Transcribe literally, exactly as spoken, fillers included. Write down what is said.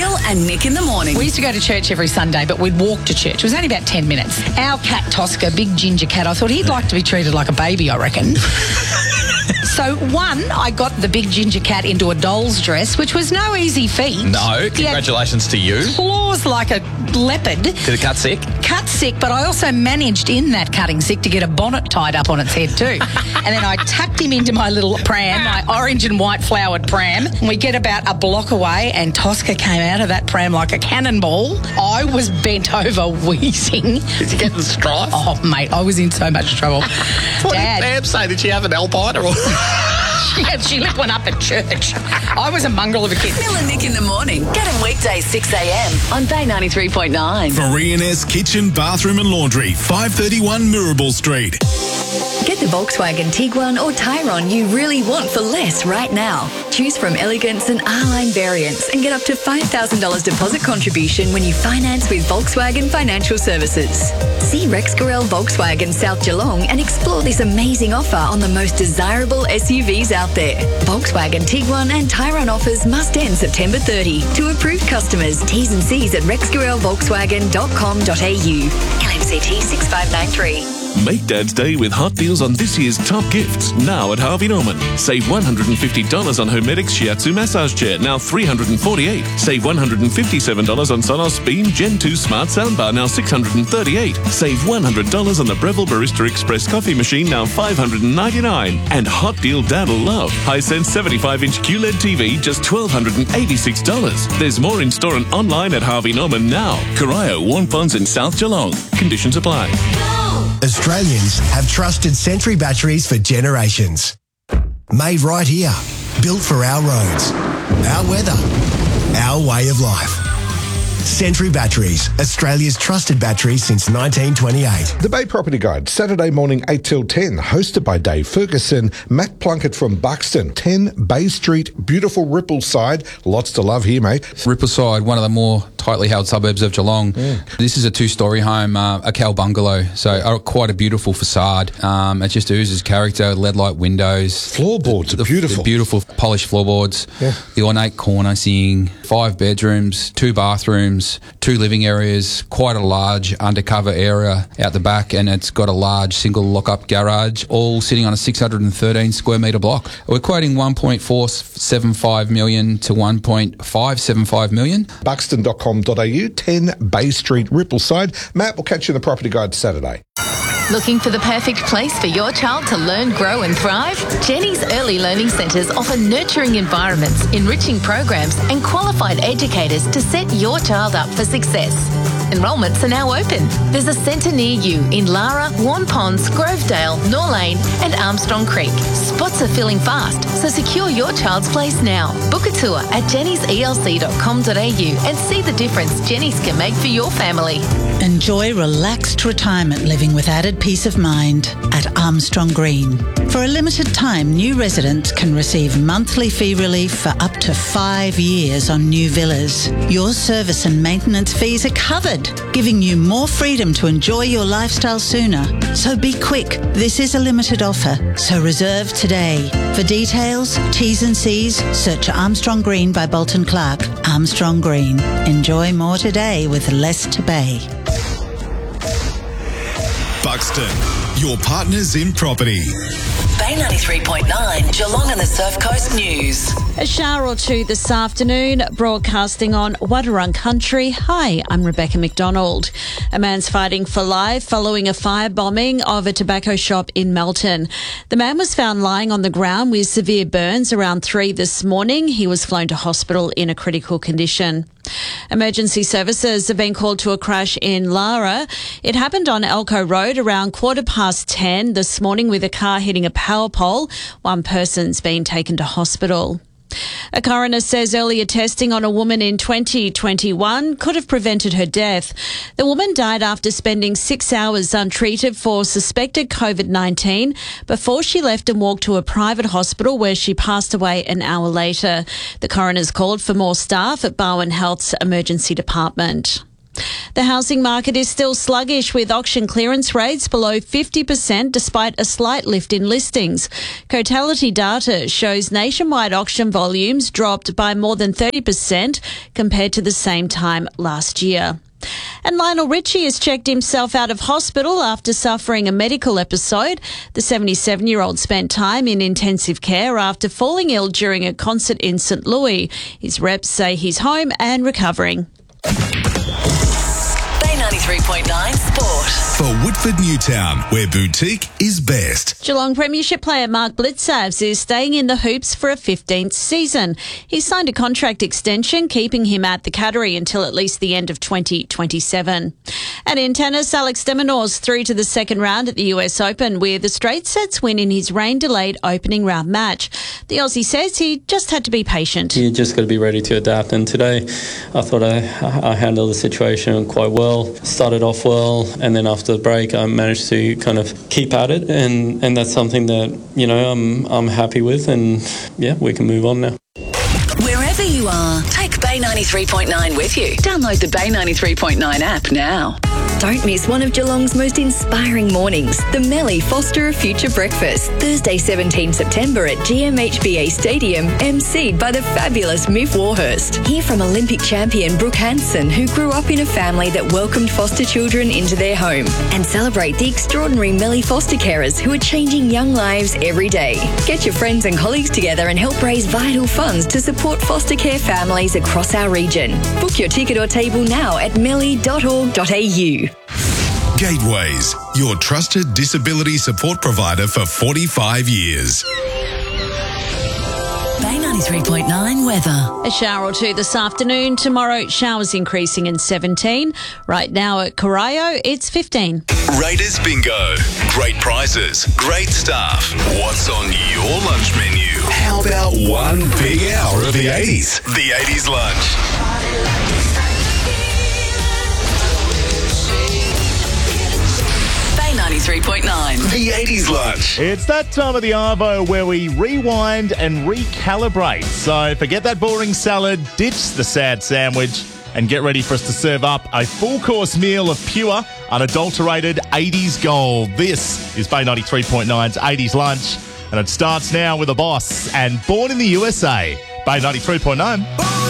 Jill and Nick in the morning. We used to go to church every Sunday, but we'd walk to church. It was only about ten minutes. Our cat, Tosca, big ginger cat, I thought he'd like to be treated like a baby, I reckon. So, one, I got the big ginger cat into a doll's dress, which was no easy feat. No, congratulations to you. Claws like a leopard. Did it cut sick? Cut sick, but I also managed in that cutting sick to get a bonnet tied up on its head too. And then I tucked him into my little pram, my orange and white flowered pram. And we get about a block away and Tosca came out of that pram like a cannonball. I was bent over wheezing. Did you get the strife? Oh, mate, I was in so much trouble. What Dad, did Sam say? Did she have an alpine or she, had, she lit one up at church. I was a mongrel of a kid. Jill and Nick in the morning. Get them weekdays six a.m. on Bay ninety-three point nine. For E and S Kitchen, Bathroom and Laundry, five thirty-one Mirabel Street. Get the Volkswagen Tiguan or Tyrone you really want for less right now. Choose from elegance and R-Line variants and get up to five thousand dollars deposit contribution when you finance with Volkswagen Financial Services. See Rex Gorel Volkswagen South Geelong and explore this amazing offer on the most desirable S U Vs out there. Volkswagen Tiguan and Tyrone offers must end September thirtieth. To approved customers, T's and C's at rex gorel volkswagen dot com dot a u. L M C T six five nine three. Make Dad's Day with hot deals on this year's top gifts, now at Harvey Norman. Save one hundred fifty dollars on Hermetics Shiatsu Massage Chair, now three hundred forty-eight dollars. Save one hundred fifty-seven dollars on Sonos Beam Gen two Smart Soundbar, now six hundred thirty-eight dollars. Save one hundred dollars on the Breville Barista Express Coffee Machine, now five hundred ninety-nine dollars. And hot deal Dad'll love. Hisense seventy-five inch Q L E D T V, just one thousand two hundred eighty-six dollars. There's more in store and online at Harvey Norman now. Corio, Warn Ponds and South Geelong. Conditions apply. Australians have trusted Sentry batteries for generations. Made right here, built for our roads, our weather, our way of life. Sentry Batteries, Australia's trusted battery since nineteen twenty-eight. The Bay Property Guide, Saturday morning eight till ten, hosted by Dave Ferguson, Matt Plunkett from Buxton, ten Bay Street, beautiful Rippleside. Lots to love here, mate. Rippleside, one of the more tightly held suburbs of Geelong. Mm. This is a two-storey home, uh, a Cal bungalow, so uh, quite a beautiful facade. Um, it just oozes character, L E D-light windows. Floorboards the, are beautiful. The beautiful polished floorboards. Yeah. The ornate cornicing, five bedrooms, two bathrooms, two living areas, quite a large undercover area out the back, and it's got a large single lock-up garage, all sitting on a six hundred thirteen square metre block. We're quoting one point four seven five million to one point five seven five million. buxton dot com dot a u, ten Bay Street, Rippleside. Matt, we'll catch you in the Property Guide Saturday. Looking for the perfect place for your child to learn, grow and thrive? Jenny's Early Learning Centres offer nurturing environments, enriching programs and qualified educators to set your child up for success. Enrolments are now open. There's a centre near you in Lara, Warn Ponds, Grovedale, Norlane and Armstrong Creek. Spots are filling fast, so secure your child's place now. Book a tour at jennys e l c dot com dot a u and see the difference Jenny's can make for your family. Enjoy relaxed retirement living with added peace of mind at Armstrong Green. For a limited time, new residents can receive monthly fee relief for up to five years on new villas. Your service and maintenance fees are covered, giving you more freedom to enjoy your lifestyle sooner. So be quick. This is a limited offer, so reserve today. For details, T's and C's, search Armstrong Green by Bolton Clark. Armstrong Green. Enjoy more today with less to pay. Buxton, your partners in property. Bay ninety-three point nine, Geelong and the Surf Coast News. A shower or two this afternoon, broadcasting on Wadawurrung Country. Hi, I'm Rebecca McDonald. A man's fighting for life following a firebombing of a tobacco shop in Melton. The man was found lying on the ground with severe burns around three this morning. He was flown to hospital in a critical condition. Emergency services have been called to a crash in Lara. It happened on Elko Road around quarter past ten this morning with a car hitting a power pole. One person's been taken to hospital. A coroner says earlier testing on a woman in twenty twenty-one could have prevented her death. The woman died after spending six hours untreated for suspected COVID nineteen before she left and walked to a private hospital where she passed away an hour later. The coroner's called for more staff at Barwon Health's emergency department. The housing market is still sluggish with auction clearance rates below fifty percent despite a slight lift in listings. Cotality data shows nationwide auction volumes dropped by more than thirty percent compared to the same time last year. And Lionel Richie has checked himself out of hospital after suffering a medical episode. The seventy-seven-year-old spent time in intensive care after falling ill during a concert in Saint Louis. His reps say he's home and recovering. Bay ninety-three point nine Sport. For Woodford Newtown, where boutique is best. Geelong Premiership player Mark Blitzavs is staying in the Hoops for a fifteenth season. He signed a contract extension, keeping him at the Cattery until at least the end of twenty twenty-seven. And in tennis, Alex de Minaur's through to the second round at the U S Open with a straight sets win in his rain-delayed opening round match. The Aussie says he just had to be patient. You just got to be ready to adapt, and today I thought I, I handled the situation quite well. Started off well, and then after the break I managed to kind of keep at it, and, and that's something that, you know, I'm I'm happy with, and yeah, we can move on now. Wherever you are, take Bay ninety-three point nine with you. Download the Bay ninety-three point nine app now. Don't miss one of Geelong's most inspiring mornings, the Melly Foster a Future Breakfast, Thursday seventeenth September at G M H B A Stadium, emceed by the fabulous Miff Warhurst. Hear from Olympic champion Brooke Hanson, who grew up in a family that welcomed foster children into their home, and celebrate the extraordinary Melly foster carers who are changing young lives every day. Get your friends and colleagues together and help raise vital funds to support foster care families across our region. Book your ticket or table now at melly dot org dot a u. Gateways, your trusted disability support provider for forty-five years. Bay ninety-three point nine weather. A shower or two this afternoon. Tomorrow, showers increasing in seventeen. Right now at Corio, it's fifteen. Raiders Bingo. Great prizes, great staff. What's on your lunch menu? How about one big hour of the eighties? The eighties lunch. ninety-three point nine. The eighties lunch. It's that time of the arvo where we rewind and recalibrate. So forget that boring salad, ditch the sad sandwich, and get ready for us to serve up a full-course meal of pure, unadulterated eighties gold. This is Bay ninety-three point nine's eighties lunch, and it starts now with a boss and Born in the U S A. Bay ninety-three point nine.